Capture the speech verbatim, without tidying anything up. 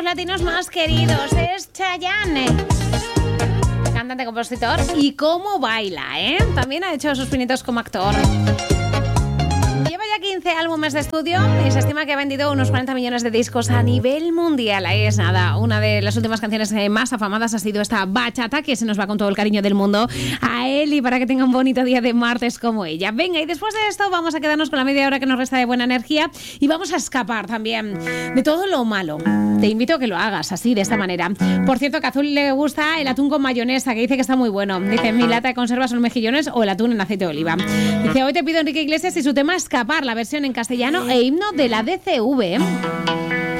los latinos más queridos. Es Chayanne. Cantante, compositor y cómo baila, ¿eh? También ha hecho sus pinitos como actor. Lleva ya quince álbumes de estudio y se estima que ha vendido unos cuarenta millones de discos a nivel mundial. Ahí es nada. Una de las últimas canciones más afamadas ha sido esta Bachata, que se nos va con todo el cariño del mundo a él y para que tenga un bonito día de martes como ella. Venga, y después de esto vamos a quedarnos con la media hora que nos resta de buena energía y vamos a escapar también de todo lo malo. Te invito a que lo hagas así, de esta manera. Por cierto, que a Azul le gusta el atún con mayonesa, que dice que está muy bueno. Dice, mi lata de conservas son mejillones o el atún en aceite de oliva. Dice, hoy te pido Enrique Iglesias y su tema Escapar, la versión en castellano e himno de la D C V.